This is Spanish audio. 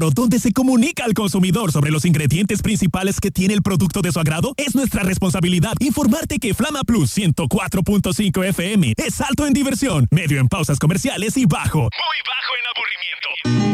donde se comunica al consumidor sobre los ingredientes principales que tiene el producto de su agrado. Es nuestra responsabilidad informarte que Flama Plus 104.5 FM es alto en diversión, medio en pausas comerciales y bajo, muy bajo en aburrimiento.